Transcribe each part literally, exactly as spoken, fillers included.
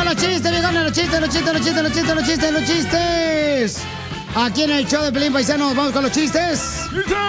con los chistes, viejones, los chistes, los chistes, los chistes, los chistes, los chistes, los chistes. Aquí en el show de Pelín Paisanos, vamos con los chistes.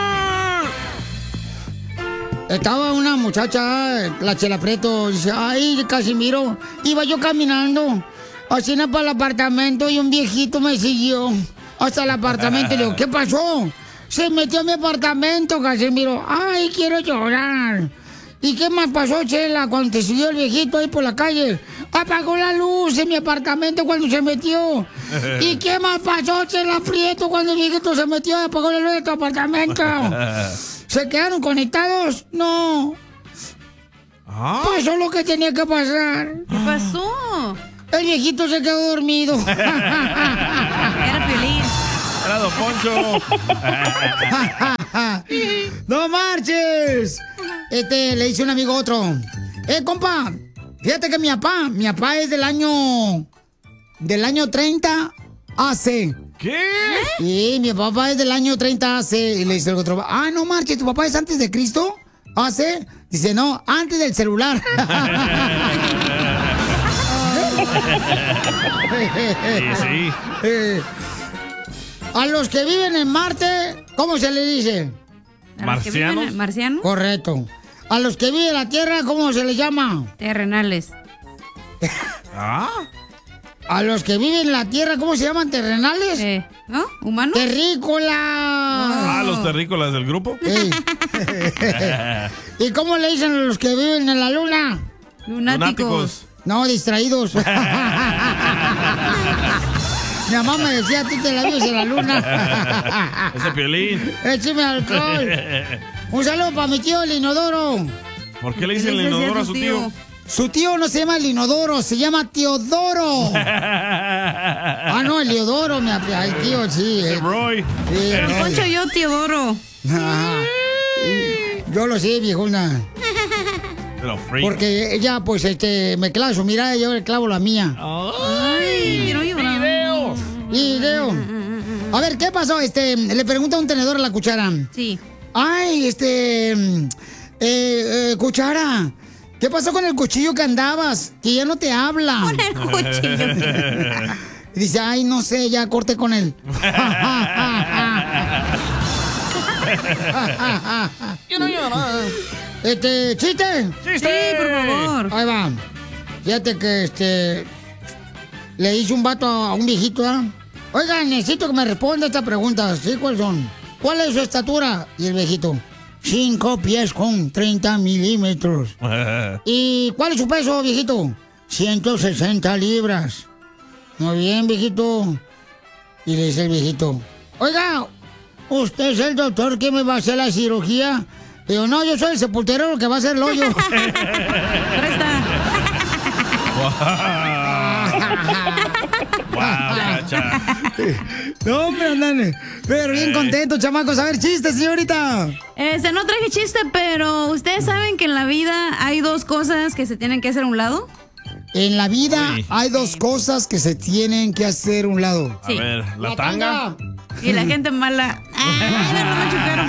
Estaba una muchacha, la Chela Prieto, dice, ay, Casimiro, iba yo caminando, así para el apartamento y un viejito me siguió hasta el apartamento y le digo, ¿qué pasó? Se metió a mi apartamento, Casimiro. Ay, quiero llorar. ¿Y qué más pasó, Chela, cuando te siguió el viejito ahí por la calle? Apagó la luz en mi apartamento cuando se metió. ¿Y qué más pasó, Chela Prieto, cuando el viejito se metió y apagó la luz de tu apartamento? ¿Se quedaron conectados? No. ¿Ah? Pasó lo que tenía que pasar. ¿Qué pasó? El viejito se quedó dormido. Era Piolín. Era Don Poncho. ¡No marches! Este, le dice un amigo a otro. Eh, compa, fíjate que mi papá, mi papá es del año... Del año treinta A C. ¿Qué? Sí, mi papá es del año treinta A C. Y le dice el otro, ah, no marches, ¿tu papá es antes de Cristo? ¿A C? Dice, no, antes del celular. Sí, sí. Eh, a los que viven en Marte, ¿cómo se le dice? ¿A los que viven en- ¿Marcianos? Correcto. A los que viven en la Tierra, ¿cómo se les llama? Terrenales. ¿Ah? A los que viven en la Tierra, ¿cómo se llaman? ¿Terrenales? Eh, ¿No? ¿Humanos? ¡Terrícolas! Ah, los terrícolas del grupo. Ey. ¿Y cómo le dicen a los que viven en la Luna? Lunáticos. No, distraídos. Mi mamá me decía, a ti te la vives en la Luna. Ese Piolín. Écheme alcohol. Un saludo para mi tío, el inodoro. ¿Por qué le dicen el inodoro a su tío? Su tío no se llama el inodoro, se llama Teodoro. Ah, no, el Leodoro, mi ay, tío, sí. Ese eh. Roy. Sí, Pero Roy. Poncho, yo, Teodoro. Ajá. Yo lo sé, viejona. Pero freak. Porque ella, pues, este, me clava su mirada y yo le clavo la mía. Ay, quiero llorar. ¡Video! Video. A ver, ¿qué pasó? Este, le pregunta un tenedor a la cuchara. Sí. Ay, este, eh, eh, cuchara, ¿qué pasó con el cuchillo que andabas? Que ya no te habla. Con el cuchillo. Y dice, ay, no sé, ya corté con él. Quiero llorar. Este, ¿chiste? ¡Chiste! Sí, por favor. Ahí va. Fíjate que, este, le hizo un vato a un viejito, ¿ah? Oiga, necesito que me responda esta pregunta. ¿Sí? ¿Cuáles son? ¿Cuál es su estatura? Y el viejito, cinco pies con treinta milímetros. ¿Y cuál es su peso, viejito? ciento sesenta libras. Muy bien, viejito. Y le dice el viejito, oiga, ¿usted es el doctor que me va a hacer la cirugía? Digo, no, yo soy el sepulturero que va a hacer el hoyo. Presta. ¡Wow, cacha! No, hombre, andan, pero bien contentos, chamacos. A ver, chiste, señorita. Este, no traje chiste, pero ¿ustedes saben que en la vida hay dos cosas que se tienen que hacer a un lado? En la vida Uy. hay dos cosas que se tienen que hacer a un lado. A ver, ¿la tanga? Y la gente mala. ¡Ay, no me chocaron,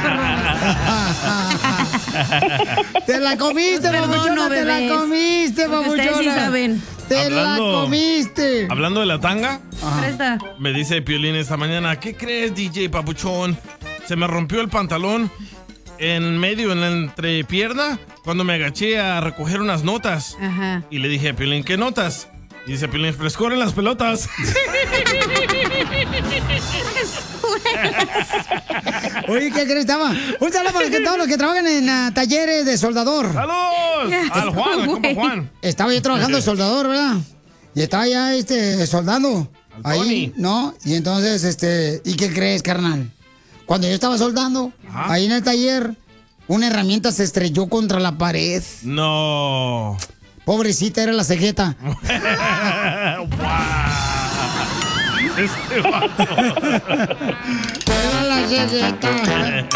perro! Te la comiste, Perdón, babuchona, no, te la bebés. comiste, Porque babuchona. ustedes sí saben. Te Hablando- la comiste. Hablando de la tanga, Presta. me dice Piolín esta mañana, ¿qué crees, D J Papuchón? Se me rompió el pantalón en medio, en la entrepierna, cuando me agaché a recoger unas notas. Ajá. Y le dije a Piolín, ¿qué notas? Y dice Piolín, frescor en las pelotas. Oye, ¿qué crees? Estaba. Un saludo para que todos los que trabajan en uh, talleres de soldador. ¡Saludos! Al Juan, al compa Güey. Juan. Estaba yo trabajando de soldador, ¿verdad? Y estaba ya este, soldando. Al Ahí, Tony. ¿no? Y entonces, este, ¿y qué crees, carnal? Cuando yo estaba soldando, Ajá. ahí en el taller, una herramienta se estrelló contra la pared. No. Pobrecita, era la cejeta. ¡Wow! Este vato. Era la cejeta.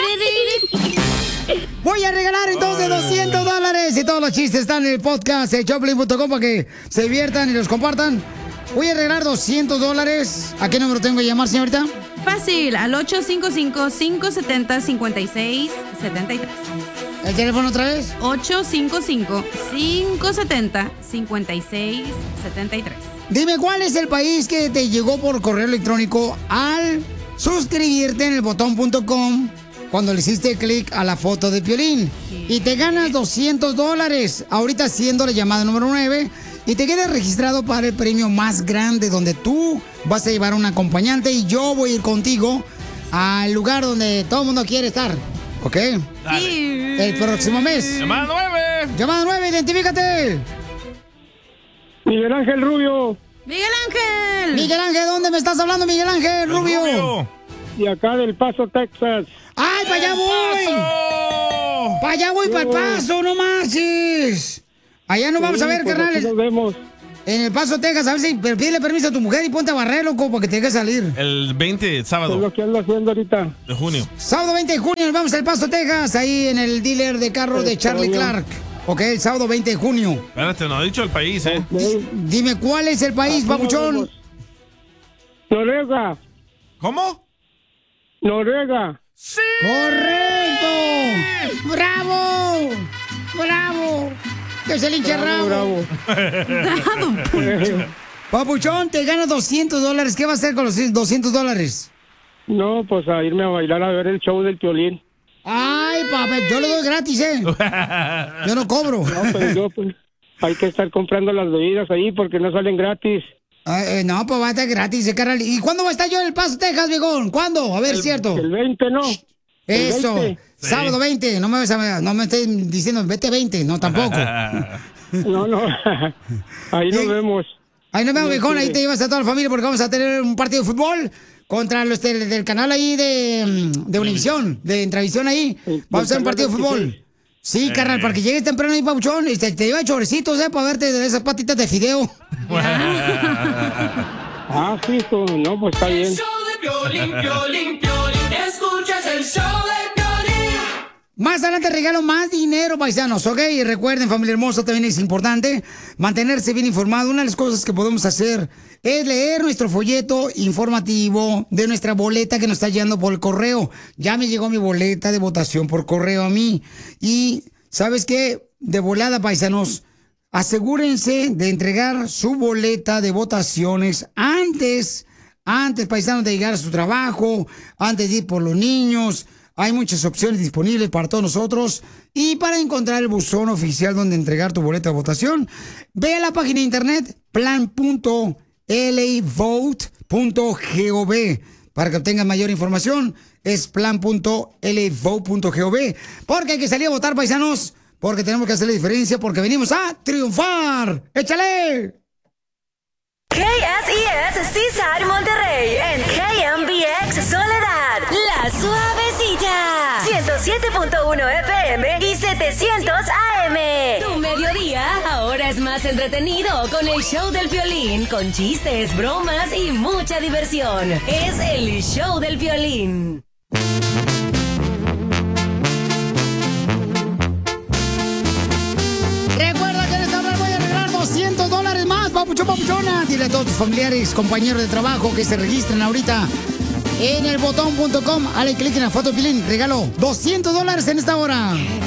Voy a regalar entonces doscientos dólares y todos los chistes están en el podcast de Choplin punto com para que se diviertan y los compartan. Voy a regalar doscientos dólares. ¿A qué número tengo que llamar, señorita? Fácil, al ocho cinco cinco, cinco siete cero, cinco seis siete tres. ¿El teléfono otra vez? ocho cinco cinco, cinco siete cero, cinco seis siete tres. Dime, ¿cuál es el país que te llegó por correo electrónico al suscribirte en el botón punto com cuando le hiciste clic a la foto de Piolín? Sí. Y te ganas doscientos dólares, ahorita siendo la llamada número nueve, y te quedas registrado para el premio más grande, donde tú vas a llevar un acompañante y yo voy a ir contigo al lugar donde todo el mundo quiere estar. ¿Ok? Sí. El próximo mes. Llamada nueve. Llamada nueve, identifícate. Miguel Ángel Rubio. Miguel Ángel. Miguel Ángel, ¿dónde me estás hablando, Miguel Ángel Rubio? Rubio. Y acá del Paso, Texas. ¡Ay, para allá voy! ¡Para allá voy, para el Paso, no marches! Allá nos vamos Sí, a ver, pues carnal. aquí nos vemos. En el Paso, Texas, a ver si pero pídele permiso a tu mujer y ponte a barrer, loco, para que te deje salir. El veinte, Es sábado lo que ando haciendo ahorita. de junio. Sábado veinte de junio nos vamos al Paso, Texas, ahí en el dealer de carros de Charlie Clark. Ok, el sábado veinte de junio. Espérate, no ha dicho el país, ¿eh? Sí. Dime, ¿cuál es el país, Aquí nos papuchón? vemos. Noruega. ¿Cómo? Noruega. ¡Sí! ¡Correcto! ¡Bravo! ¡Bravo! ¡Que se le hinche el rabo! Bravo. Papuchón, te ganas doscientos dólares. ¿Qué va a hacer con los doscientos dólares? No, pues a irme a bailar a ver el show del Piolín. Ay, papá, yo lo doy gratis, ¿eh? Yo no cobro. No, pero yo, pues, hay que estar comprando las bebidas ahí porque no salen gratis. Ay, eh, no, pues va a estar gratis, eh, carnal. ¿Y cuándo va a estar yo en El Paso, Texas, viejón? ¿Cuándo? A ver, El, cierto. El veinte, ¿no? El Eso. veinte. Sábado veinte. No me, vas a- no me estés diciendo vete veinte. No, tampoco. No, no. Ahí nos Sí. vemos. Ahí nos vemos, No, viejón. Ahí sí. te llevas a toda la familia porque vamos a tener un partido de fútbol contra los del, del canal ahí de, de Univisión, de Entravisión ahí. El- Vamos a hacer un el partido de canal fútbol. veintiséis. Sí, carnal, para que llegues temprano ahí, papuchón. Y te, te lleva chorecitos, ¿eh? Para verte de esas patitas de fideo. Ah, sí, pues, no, pues está bien. El show de Piolín, Piolín, Piolín. Escuchas el show de Piolín. Más adelante regalo más dinero, paisanos, ¿ok? Y recuerden, familia hermosa, también es importante mantenerse bien informado. Una de las cosas que podemos hacer es leer nuestro folleto informativo de nuestra boleta que nos está llegando por el correo. Ya me llegó mi boleta de votación por correo a mí. Y, ¿sabes qué? De volada, paisanos, asegúrense de entregar su boleta de votaciones antes, antes, paisanos, de llegar a su trabajo, antes de ir por los niños. Hay muchas opciones disponibles para todos nosotros. Y para encontrar el buzón oficial donde entregar tu boleta de votación, ve a la página de internet plan punto l a vote punto gov. Para que obtengas mayor información, es plan punto l a vote punto gov. Porque hay que salir a votar, paisanos, porque tenemos que hacer la diferencia, porque venimos a triunfar. ¡Échale! K S E S Seaside Monterrey en K M B X Soledad, La Suavecita, ciento siete punto uno F M y setecientos A M. Tu mediodía ahora es más entretenido con el show del Piolín, con chistes, bromas y mucha diversión. Es el show del Piolín. Recuerda que en esta hora voy a regalar doscientos dólares más, papuchón, papuchona. Dile a todos tus familiares, compañeros de trabajo que se registren ahorita en el botón punto com. Dale clic en la foto de Piolín. Regalo doscientos dólares en esta hora.